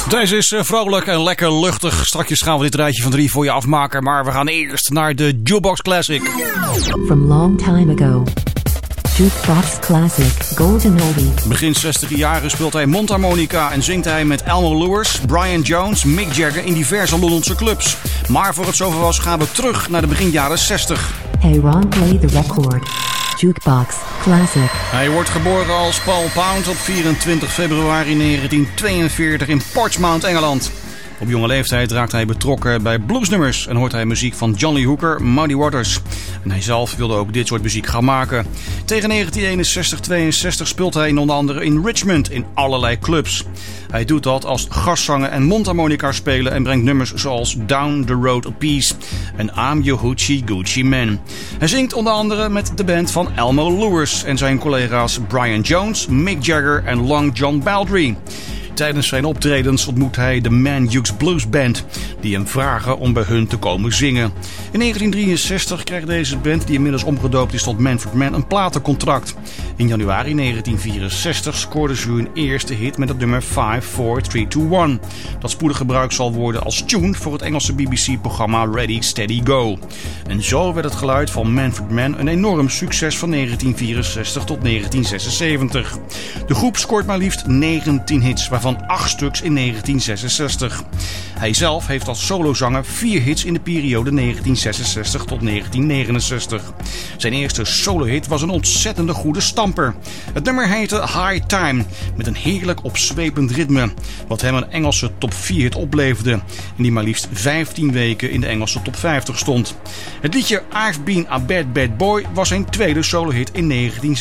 Deze is vrolijk en lekker luchtig. Strakjes gaan we dit rijtje van 3 voor je afmaken. Maar we gaan eerst naar de Jukebox Classic. From long time ago. Jukebox Classic, Golden Oldie. Begin 60 jaren speelt hij mondharmonica en zingt hij met Elmo Lewis, Brian Jones, Mick Jagger in diverse Londense clubs. Maar voor het zover was gaan we terug naar de begin jaren 60. Hey Ron, play the record. Jukebox Classic. Hij wordt geboren als Paul Pound op 24 februari 1942 in Portsmouth, Engeland. Op jonge leeftijd raakt hij betrokken bij bluesnummers en hoort hij muziek van John Lee Hooker, Muddy Waters. En hij zelf wilde ook dit soort muziek gaan maken. Tegen 1961-62 speelt hij onder andere in Richmond in allerlei clubs. Hij doet dat als gastzanger en mondharmonica spelen en brengt nummers zoals Down the Road of Peace en I'm Your Hoochie Gucci Man. Hij zingt onder andere met de band van Elmo Lewis en zijn collega's Brian Jones, Mick Jagger en Long John Baldry. Tijdens zijn optredens ontmoet hij de Man Hughes Blues Band, die hem vragen om bij hun te komen zingen. In 1963 krijgt deze band, die inmiddels omgedoopt is tot Manfred Mann, een platencontract. In januari 1964 scoorde ze hun eerste hit met het nummer 5, 4, 3, 2, 1. Dat spoedig gebruikt zal worden als tune voor het Engelse BBC-programma Ready, Steady, Go. En zo werd het geluid van Manfred Mann een enorm succes van 1964 tot 1976. De groep scoort maar liefst 19 hits, waarvan 8 stuks in 1966. Hij zelf heeft als solozanger 4 hits in de periode 1966 tot 1969. Zijn eerste solohit was een ontzettende goede stamper. Het nummer heette High Time, met een heerlijk opzwepend ritme, wat hem een Engelse top 4 hit opleverde en die maar liefst 15 weken in de Engelse top 50 stond. Het liedje I've Been a Bad Bad Boy was zijn tweede solohit in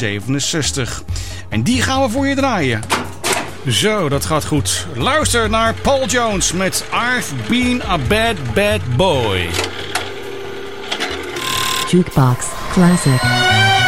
1967. En die gaan we voor je draaien. Zo, dat gaat goed. Luister naar Paul Jones met I've Been a Bad Bad Boy. Jukebox Classic.